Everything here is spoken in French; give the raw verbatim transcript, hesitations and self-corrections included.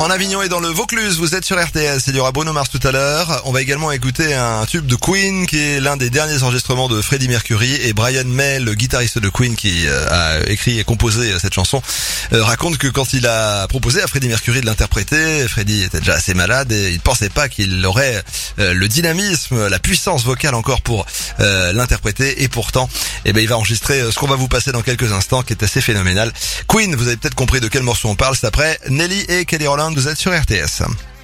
en Avignon et dans le Vaucluse. Vous êtes sur R T S. Il y aura Bruno Mars tout à l'heure. On va également écouter un tube de Queen qui est l'un des derniers enregistrements de Freddie Mercury, et Brian May, le guitariste de Queen qui a écrit et composé cette chanson, raconte que quand il a proposé à Freddie Mercury de l'interpréter, Freddie était déjà assez malade et il pensait pas qu'il aurait le dynamisme, la puissance vocale encore pour euh, l'interpréter, et pourtant eh ben il va enregistrer ce qu'on va vous passer dans quelques instants, qui est assez phénoménal. Queen, vous avez peut-être compris de quel morceau on parle, c'est après Nelly et Kelly Rowland. Vous êtes sur R T S.